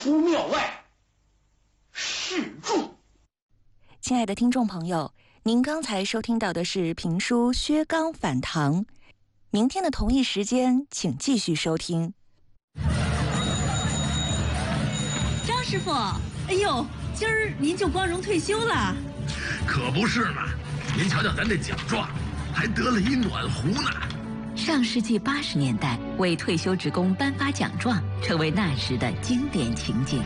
出庙外示众。 亲爱的听众朋友，您刚才收听到的是评书《薛刚反唐》，明天的同一时间，请继续收听。 张师傅，哎呦，今儿您就光荣退休了？ 可不是嘛！您瞧瞧咱这奖状，还得了一暖壶呢。 上世纪80年代，为退休职工颁发奖状，成为那时的经典情景。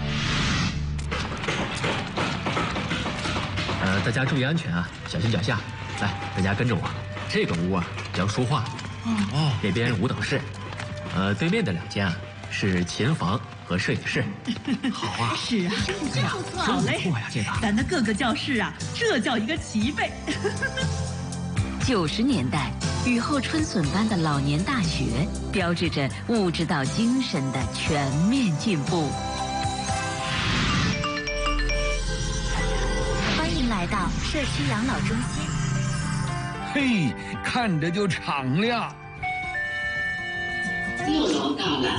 大家注意安全啊，小心脚下。来，大家跟着我。这个屋啊叫书画，那边舞蹈室，对面的2间啊是琴房和摄影室。好啊， 是啊，真不错，好嘞。 不错呀，这个咱的各个教室啊，这叫一个齐备。 90年代，雨后春笋般的老年大学，标志着物质到精神的全面进步。 欢迎来到社区养老中心。 嘿，看着就敞亮。 又老大了，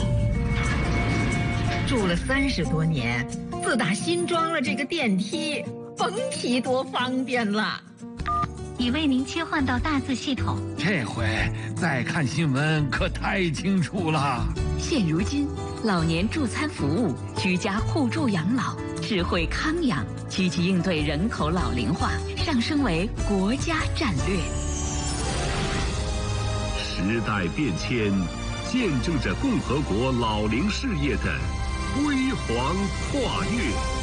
住了30多年，自打新装了这个电梯，甭提多方便了。 已为您切换到大字系统。 这回再看新闻可太清楚了。 现如今，老年助餐服务、居家互助养老、智慧康养，积极应对人口老龄化，上升为国家战略。 时代变迁，见证着共和国老龄事业的辉煌跨越。